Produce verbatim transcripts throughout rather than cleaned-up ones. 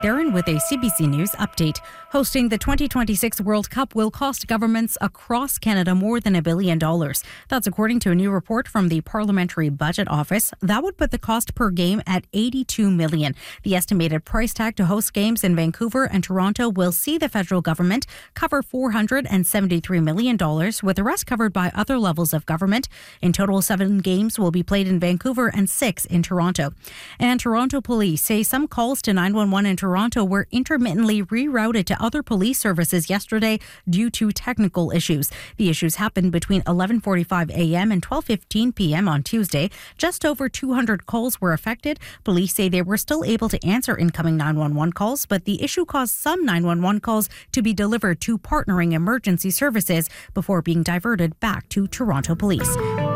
Darren with a C B C News update. Hosting the twenty twenty-six World Cup will cost governments across Canada more than a billion dollars. That's according to a new report from the Parliamentary Budget Office. That would put the cost per game at eighty-two million dollars. The estimated price tag to host games in Vancouver and Toronto will see the federal government cover four hundred seventy-three million dollars, with the rest covered by other levels of government. In total, seven games will be played in Vancouver and six in Toronto. And Toronto police say some calls to nine one one in Toronto Toronto were intermittently rerouted to other police services yesterday due to technical issues. The issues happened between eleven forty-five a.m. and twelve fifteen p.m. on Tuesday. Just over two hundred calls were affected. Police say they were still able to answer incoming nine one one calls, but the issue caused some nine one one calls to be delivered to partnering emergency services before being diverted back to Toronto police.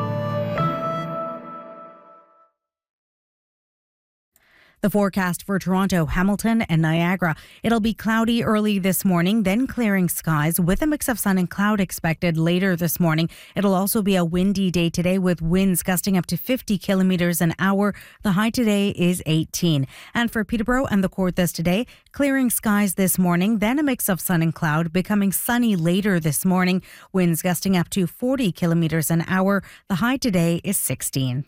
The forecast for Toronto, Hamilton and Niagara. It'll be cloudy early this morning, then clearing skies with a mix of sun and cloud expected later this morning. It'll also be a windy day today with winds gusting up to fifty kilometers an hour. The high today is eighteen. And for Peterborough and the Kawarthas today, clearing skies this morning, then a mix of sun and cloud, becoming sunny later this morning. Winds gusting up to forty kilometers an hour. The high today is sixteen.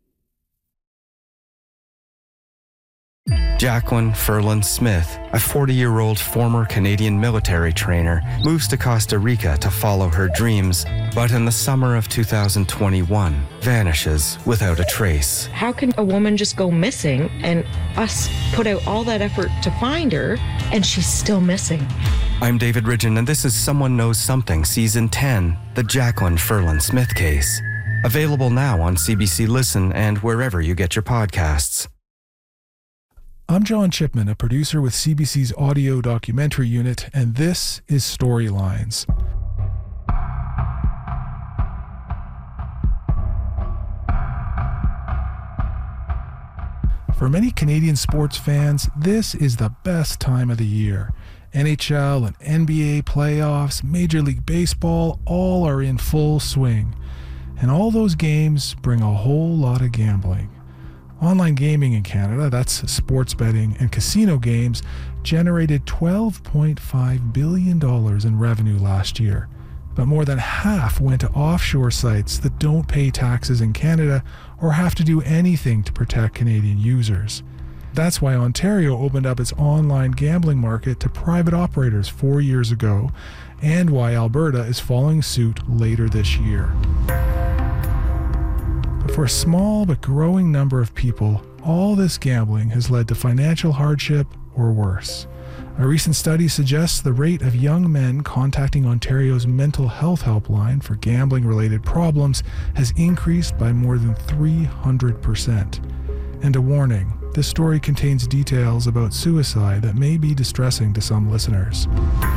Jacqueline Ferland Smith, a forty-year-old former Canadian military trainer, moves to Costa Rica to follow her dreams, but in the summer of two thousand twenty-one, vanishes without a trace. How can a woman just go missing and us put out all that effort to find her and she's still missing? I'm David Ridgen, and this is Someone Knows Something, Season ten, the Jacqueline Ferland Smith case. Available now on C B C Listen and wherever you get your podcasts. I'm John Chipman, a producer with C B C's audio documentary unit, and this is Storylines. For many Canadian sports fans, this is the best time of the year. N H L and N B A playoffs, Major League Baseball, all are in full swing. And all those games bring a whole lot of gambling. Online gaming in Canada, that's sports betting and casino games, generated twelve point five billion dollars in revenue last year. But more than half went to offshore sites that don't pay taxes in Canada or have to do anything to protect Canadian users. That's why Ontario opened up its online gambling market to private operators four years ago, and why Alberta is following suit later this year. For a small but growing number of people, all this gambling has led to financial hardship or worse. A recent study suggests the rate of young men contacting Ontario's mental health helpline for gambling-related problems has increased by more than three hundred percent. And a warning, this story contains details about suicide that may be distressing to some listeners.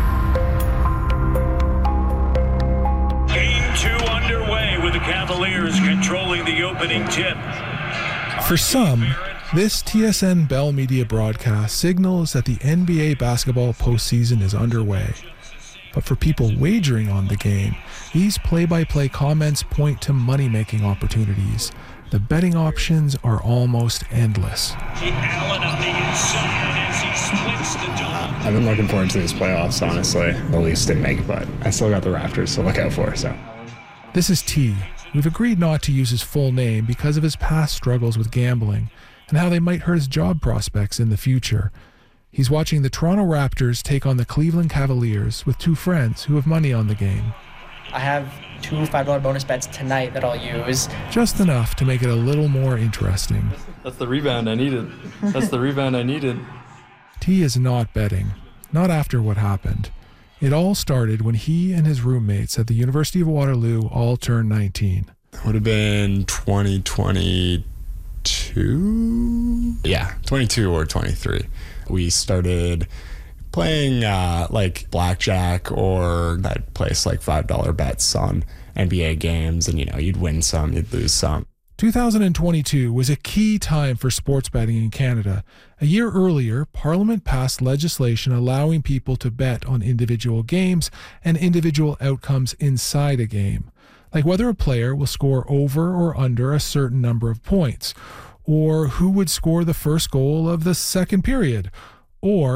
The Cavaliers controlling the opening tip. For some, this T S N Bell Media broadcast signals that the N B A basketball postseason is underway. But for people wagering on the game, these play-by-play comments point to money-making opportunities. The betting options are almost endless. Allen on the inside as he splits the dome. I've been looking forward to these playoffs, honestly. The Leafs didn't make it, but I still got the Raptors to look out for, so... This is T. We've agreed not to use his full name because of his past struggles with gambling and how they might hurt his job prospects in the future. He's watching the Toronto Raptors take on the Cleveland Cavaliers with two friends who have money on the game. I have two five dollar bonus bets tonight that I'll use. Just enough to make it a little more interesting. That's the rebound I needed. That's the rebound I needed. T is not betting. Not after what happened. It all started when he and his roommates at the University of Waterloo all turned nineteen. It would have been twenty twenty-two? Yeah, twenty-two or twenty-three. We started playing uh, like blackjack, or I'd place like five dollar bets on N B A games, and you know, you'd win some, you'd lose some. two thousand twenty-two was a key time for sports betting in Canada. A year earlier, Parliament passed legislation allowing people to bet on individual games and individual outcomes inside a game, like whether a player will score over or under a certain number of points, or who would score the first goal of the second period, or